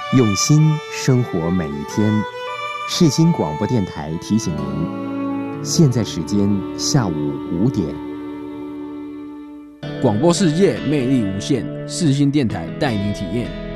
用心生活每一天。世新广播电台提醒您，现在时间下午5点。 广播世界魅力无限，世新电台带您体验。